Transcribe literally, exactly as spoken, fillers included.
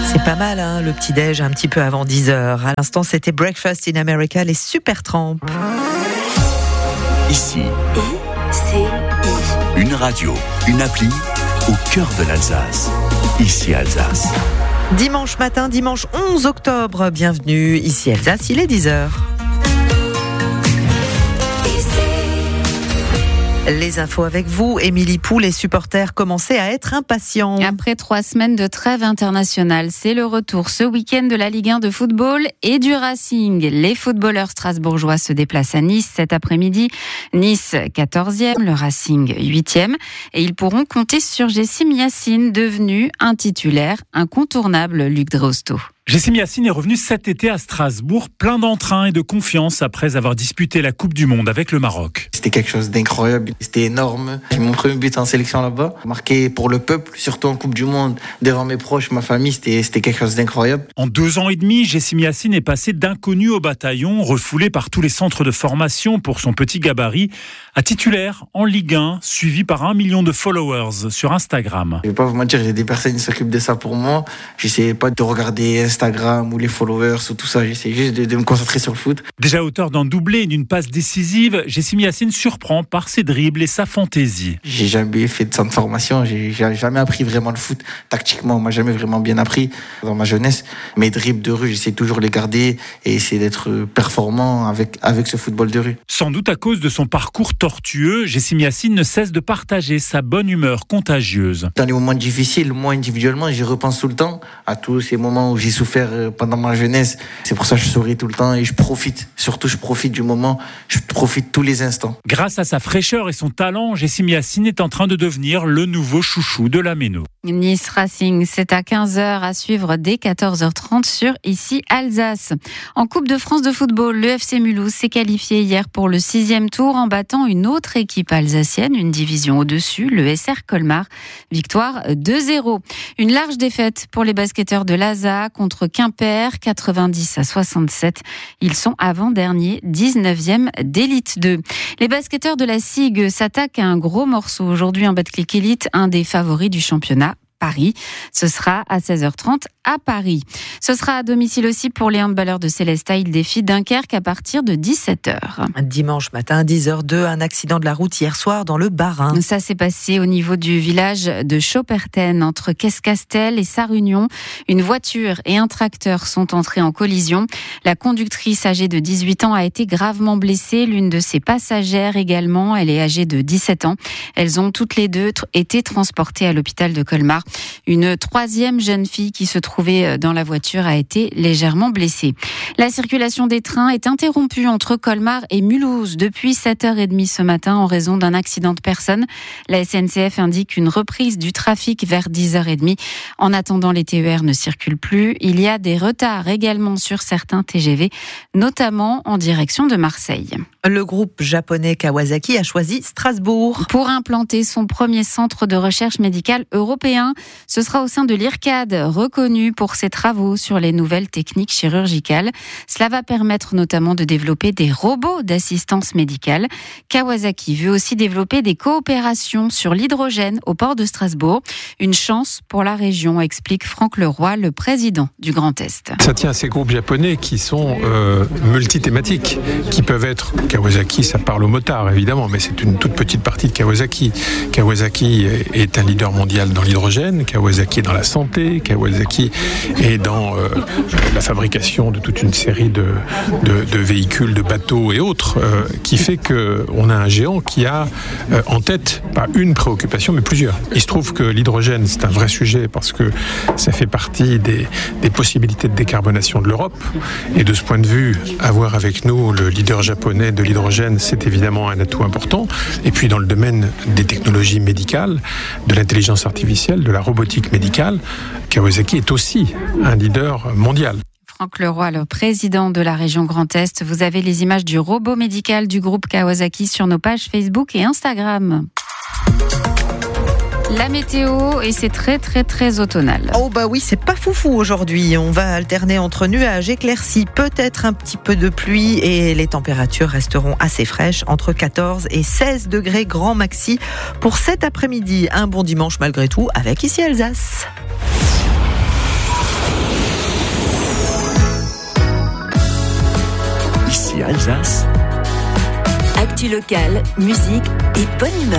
C'est pas mal, hein, le petit-déj un petit peu avant dix heures. À l'instant, c'était Breakfast in America, les Supertramp. Ici, I C I. une radio, une appli au cœur de l'Alsace. Ici Alsace. Dimanche matin, dimanche onze octobre, bienvenue, ici Alsace, il est dix heures. Les infos avec vous, Émilie Pou, les supporters commençaient à être impatients. Après trois semaines de trêve internationale, c'est le retour ce week-end de la Ligue un de football et du Racing. Les footballeurs strasbourgeois se déplacent à Nice cet après-midi. Nice quatorzième, le Racing huitième. Et ils pourront compter sur Jessim Yacine, devenu un titulaire incontournable, Luc Drosto. Jessim Yacine est revenu cet été à Strasbourg, plein d'entrain et de confiance après avoir disputé la Coupe du Monde avec le Maroc. C'était quelque chose d'incroyable, c'était énorme. J'ai mon premier but en sélection là-bas, marqué pour le peuple, surtout en Coupe du Monde, devant mes proches, ma famille, c'était, c'était quelque chose d'incroyable. En deux ans et demi, Jessim Yacine est passé d'inconnu au bataillon, refoulé par tous les centres de formation pour son petit gabarit, à titulaire en Ligue un, suivi par un million de followers sur Instagram. Je vais pas vous mentir, j'ai des personnes qui s'occupent de ça pour moi. J'essayais pas de regarder Instagram ou les followers ou tout ça, j'essayais juste de, de me concentrer sur le foot. Déjà auteur d'un doublé et d'une passe décisive, Jessim Yacine surprend par ses dribbles et sa fantaisie. J'ai jamais fait de centre de formation, j'ai, j'ai jamais appris vraiment le foot tactiquement, on m'a jamais vraiment bien appris dans ma jeunesse. Mes dribbles de rue, j'essaie toujours de les garder et essayer d'être performant avec, avec ce football de rue. Sans doute à cause de son parcours tortueux, Jessim Yacine ne cesse de partager sa bonne humeur contagieuse. Dans les moments difficiles, moi individuellement, j'y repense tout le temps à tous ces moments où j'ai souffert pendant ma jeunesse. C'est pour ça que je souris tout le temps et je profite. Surtout, je profite du moment, je profite tous les instants. Grâce à sa fraîcheur et son talent, Jessim Yacine est en train de devenir le nouveau chouchou de la Méno. Nice Racing, c'est à quinze heures à suivre dès quatorze heures trente sur Ici Alsace. En Coupe de France de football, le F C Mulhouse s'est qualifié hier pour le sixième tour en battant une autre équipe alsacienne, une division au-dessus, le S R Colmar. Victoire deux zéro. Une large défaite pour les basketteurs de l'A S A contre Quimper, quatre-vingt-dix à soixante-sept. Ils sont avant-derniers, dix-neuvième d'élite deux. Les basketteurs de la SIG s'attaquent à un gros morceau aujourd'hui en Betclic Elite, un des favoris du championnat. Paris. Ce sera à seize heures trente à Paris. Ce sera à domicile aussi pour les handballeurs de Célestat. Ils défient Dunkerque à partir de dix-sept heures. Dimanche matin, dix heures deux, un accident de la route hier soir dans le Bas-Rhin. Ça s'est passé au niveau du village de Schopperten, entre Caisse-Castel et Sarre-Union. Une voiture et un tracteur sont entrés en collision. La conductrice âgée de dix-huit ans a été gravement blessée. L'une de ses passagères également, elle est âgée de dix-sept ans. Elles ont toutes les deux été transportées à l'hôpital de Colmar. Une troisième jeune fille qui se trouvait dans la voiture a été légèrement blessée. La circulation des trains est interrompue entre Colmar et Mulhouse depuis sept heures trente ce matin en raison d'un accident de personne. La S N C F indique une reprise du trafic vers dix heures trente. En attendant, les T E R ne circulent plus. Il y a des retards également sur certains T G V, notamment en direction de Marseille. Le groupe japonais Kawasaki a choisi Strasbourg pour implanter son premier centre de recherche médicale européen. Ce sera au sein de l'I R C A D, reconnu pour ses travaux sur les nouvelles techniques chirurgicales. Cela va permettre notamment de développer des robots d'assistance médicale. Kawasaki veut aussi développer des coopérations sur l'hydrogène au port de Strasbourg. Une chance pour la région, explique Franck Leroy, le président du Grand Est. Ça tient à ces groupes japonais qui sont euh, multithématiques, qui peuvent être... Kawasaki, ça parle aux motards évidemment, mais c'est une toute petite partie de Kawasaki. Kawasaki est un leader mondial dans l'hydrogène, Kawasaki est dans la santé, Kawasaki est dans euh, la fabrication de toute une série de, de, de véhicules, de bateaux et autres, euh, qui fait qu'on a un géant qui a euh, en tête pas une préoccupation, mais plusieurs. Il se trouve que l'hydrogène, c'est un vrai sujet parce que ça fait partie des, des possibilités de décarbonation de l'Europe. Et de ce point de vue, avoir avec nous le leader japonais de l'hydrogène, c'est évidemment un atout important. Et puis dans le domaine des technologies médicales, de l'intelligence artificielle, de la robotique médicale, Kawasaki est aussi un leader mondial. Franck Leroy, le président de la région Grand Est. Vous avez les images du robot médical du groupe Kawasaki sur nos pages Facebook et Instagram. La météo, et c'est très très très automnal. Oh bah oui, c'est pas foufou aujourd'hui. On va alterner entre nuages, éclaircies, peut-être un petit peu de pluie et les températures resteront assez fraîches, entre quatorze et seize degrés grand maxi pour cet après-midi. Un bon dimanche malgré tout avec Ici Alsace. Ici Alsace. Actu locale, musique et bonne humeur.